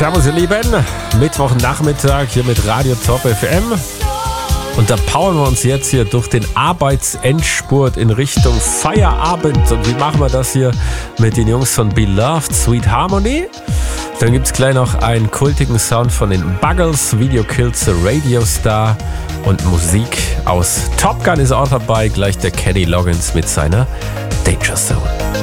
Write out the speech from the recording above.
Servus ihr Lieben, Mittwochnachmittag hier mit Radio Top FM und da powern wir uns jetzt hier durch den Arbeitsendspurt in Richtung Feierabend. Und wie machen wir das hier mit den Jungs von Beloved, Sweet Harmony? Dann gibt es gleich noch einen kultigen Sound von den Buggles, Video Kills the Radio Star und Musik aus Top Gun ist auch dabei, gleich der Kenny Loggins mit seiner Danger Zone.